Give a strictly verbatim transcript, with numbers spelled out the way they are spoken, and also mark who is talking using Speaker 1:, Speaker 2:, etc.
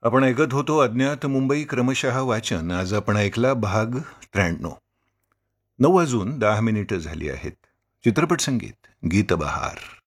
Speaker 1: आपण ऐकत होतो अज्ञात मुंबई क्रमशः वाचन. आज आपण ऐकला भाग त्र्याण्णव. नऊ वाजून दहा मिनिटं झाली आहेत. चित्रपट संगीत गीत बहार.